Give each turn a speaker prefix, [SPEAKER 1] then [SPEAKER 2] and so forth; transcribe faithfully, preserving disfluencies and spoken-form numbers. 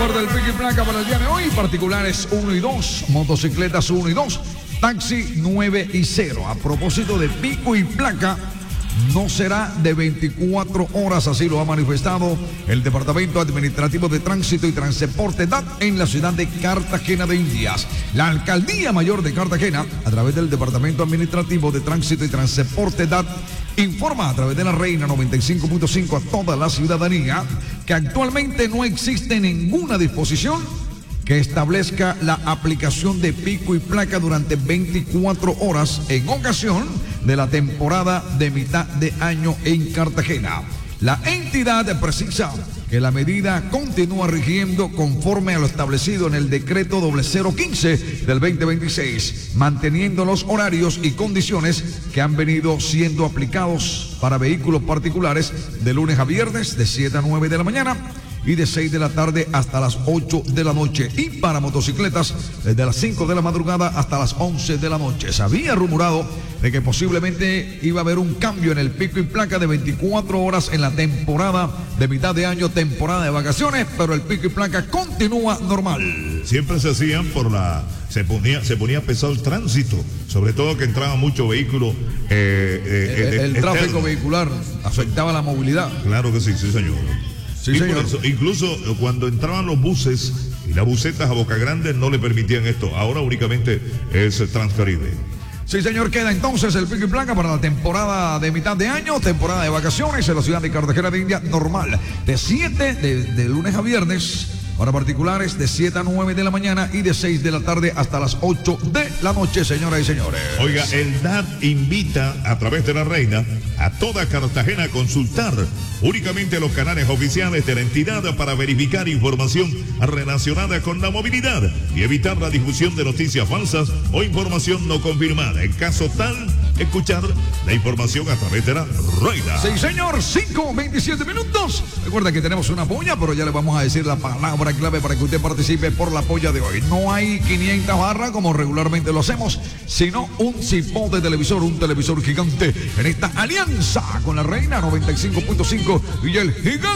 [SPEAKER 1] recuerda el pico y placa para el día de hoy. Particulares uno y dos, motocicletas uno y dos, taxi nueve y cero. A propósito de pico y placa, no será de veinticuatro horas, así lo ha manifestado el Departamento Administrativo de Tránsito y Transporte D A T en la ciudad de Cartagena de Indias. La Alcaldía Mayor de Cartagena, a través del Departamento Administrativo de Tránsito y Transporte D A T, informa a través de la Reina noventa y cinco punto cinco a toda la ciudadanía que actualmente no existe ninguna disposición que establezca la aplicación de pico y placa durante veinticuatro horas en ocasión de la temporada de mitad de año en Cartagena. La entidad precisa que la medida continúa rigiendo conforme a lo establecido en el decreto cero quince del veinte veintiséis, manteniendo los horarios y condiciones que han venido siendo aplicados para vehículos particulares de lunes a viernes de siete a nueve de la mañana y de seis de la tarde hasta las ocho de la noche, y para motocicletas desde las cinco de la madrugada hasta las once de la noche. Se había rumorado de que posiblemente iba a haber un cambio en el pico y placa de veinticuatro horas en la temporada de mitad de año, temporada de vacaciones, pero el pico y placa continúa normal.
[SPEAKER 2] Siempre se hacían por la... Se ponía, se ponía pesado el tránsito, sobre todo que entraba mucho vehículo. Eh, eh,
[SPEAKER 1] el, el tráfico vehicular afectaba la movilidad.
[SPEAKER 2] Claro que sí, sí señor.
[SPEAKER 1] Sí,
[SPEAKER 2] y
[SPEAKER 1] señor.
[SPEAKER 2] por eso, incluso cuando entraban los buses y las busetas a Boca Grande no le permitían esto. Ahora únicamente es Transcaribe.
[SPEAKER 1] Sí, señor, queda entonces el pico y placa para la temporada de mitad de año, temporada de vacaciones en la ciudad de Cartagena de Indias, normal, de siete de, de lunes a viernes. Para particulares de siete a nueve de la mañana y de seis de la tarde hasta las ocho de la noche, señoras y señores.
[SPEAKER 2] Oiga, el D A T invita a través de la Reina a toda Cartagena a consultar únicamente los canales oficiales de la entidad para verificar información relacionada con la movilidad y evitar la difusión de noticias falsas o información no confirmada. En caso tal, escuchar la información a través de la Reina.
[SPEAKER 1] Sí, señor, cinco veintisiete minutos. Recuerda que tenemos una polla, pero ya le vamos a decir la palabra clave para que usted participe por la polla de hoy. No hay quinientas barras como regularmente lo hacemos, sino un cipote televisor, un televisor gigante en esta alianza con la Reina noventa y cinco punto cinco y el gigante.